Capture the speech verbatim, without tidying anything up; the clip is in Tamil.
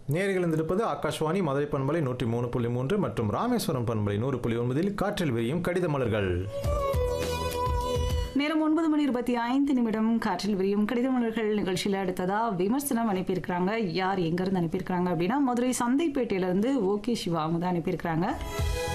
நேர்கள் இருந்திருப்பது ஆகாஷ்வாணி மதுரை பண்பலை நூற்றி மூணு புள்ளி மூன்று மற்றும் ராமேஸ்வரம் பண்பலை நூறு புள்ளி ஒன்பதில் காற்றில் விரியும் கடித மலர்கள். நேரம் ஒன்பது மணி இருபத்தி ஐந்து நிமிடம். காற்றில் விரியும் கடித மலர்கள் நிகழ்ச்சியில் அடுத்ததா விமர்சனம் அனுப்பியிருக்கிறாங்க. யார் எங்கிருந்து அனுப்பியிருக்கிறாங்க அப்படின்னா மதுரை சந்தைப்பேட்டையிலிருந்து ஓகே சிவா அவங்க தான் அனுப்பியிருக்கிறாங்க.